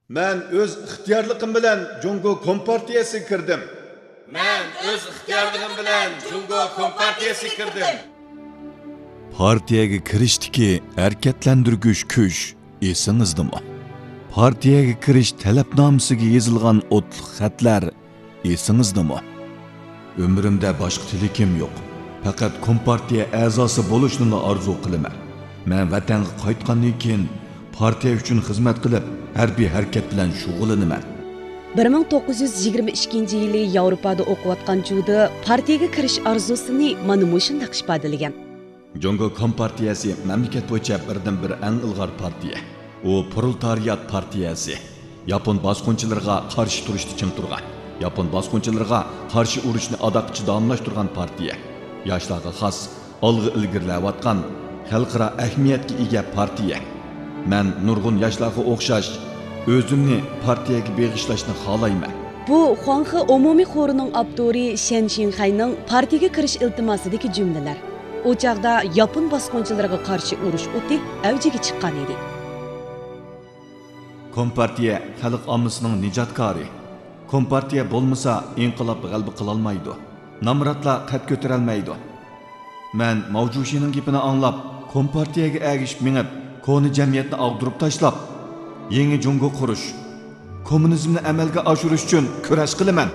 Men öz ixtiyorligim bilan Jungo Kompartiyasiga kirdim. Men öz ixtiyorligim bilan Jungo Kompartiyasiga kirdim. Partiyaga kirishdiki harakatlantirgich kuch esingizdami? Partiyaga kirish talabnomasiga yozilgan o'tliq xatlar esingizdami? Umrimda boshqa tilakim yo'q. Faqat Kompartiya a'zosi bo'lishni orzu qilaman. Men vatanga qaytgandan keyin partiya uchun xizmat qilib, harbiy harakat bilan shug'ullanaman. 1922 yili Yevropada o'qiyotgan chog'da partiyaga kirish orzusini mana shunday ifodalagan. Jungo Kompartiyasi mamlakat bo'yicha birdan-bir eng ilg'or partiya. U proletariat partiyasi. Yapon bosqinchilariga qarshi turishda ching turgan. Yapon bosqinchilariga qarshi urushni adoqchi davomlashtirgan partiya. Yoshlarga xos, olg'a ilgirlayotgan, xalqaro ahamiyatga ega partiya. Men nurg'un yoshlarga o'xshash o'zimni partiyaga beg'ishlashni xohlayman. Bu Xuanxe umumiy xorining avtori Shen Xinhayning partiyaga kirish iltimosidagi jumlalar. O chaqda Yapon bosqinchilariga qarshi urush o'ti avjiga chiqqan edi. Kompartiya xalq ommasining nijotkori. Kompartiya bo'lmasa inqilob g'alaba qila olmaydi. Namratlar qad ko'tara olmaydi. Men Mavjushining gapini anglab, Kompartiyaga ergishib minib, koni jamiyatni ag'dirib tashlab, yangi Jungo qurish, kommunizmni amalga oshirish uchun kurash qilaman.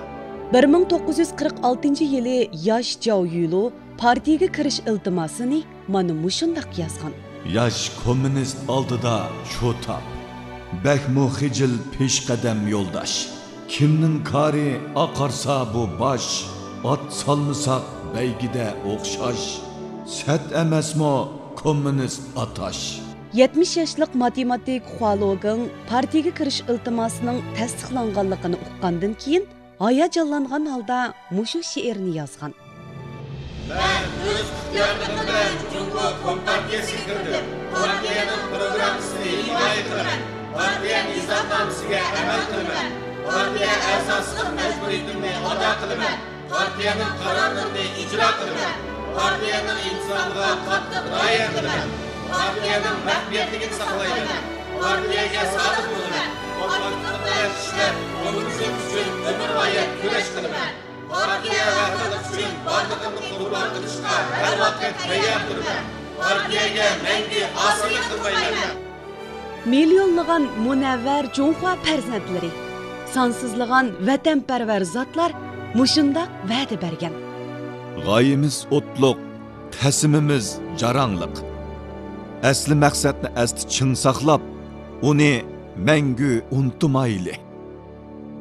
1946 yili yosh Zhao Yulo partiyaga kirish iltimosini mana shunday yozgan. Yosh kommunist oldida sho'tab, bakmu xijil peshqadam yo'ldosh. Kimning kari oqarsa bu bosh, ot solmasak baygida o'xshash. Sat emasmi kommunist atash. 70 yoshlik matematik Hualogin partiyaga kirish iltimosining tasdiqlanganligini uqqandan keyin hayajonlangan holda mushu she'rni yozgan. Men öz ixtiyorligim bilan Jungo Kompartiyasiga kirdim. Partiyaning programmasini himoya qilaman. Partiya nizomnomasiga amal qilaman. Partiya asosiy majburiyatimni ado qilaman. Partiyaning qarorlarini ijro qilaman. Partiyaning insofiga qattiq rioya qilaman. Partiyaning maxfiyatligini saqlayman. Partiyaga sodiq bo'laman. Kompartiya bilan ishlab, kommunizm uchun umrbo'yi kurash qilaman. Partiya vahdati uchun borlig'imni qurbon qilishga har vaqt tayyor turaman. Partiyaga mangu osiylik qilmayman. Milyonlagan munavvar Junxua farzandlari, sonsizlagan vatanparvar zotlar mushundaq va'da bergan. G'oyamiz o'tliq, qasimimiz jarangliq. Asli maqsadni asti ching saqlab, uni mangu unutmaylik.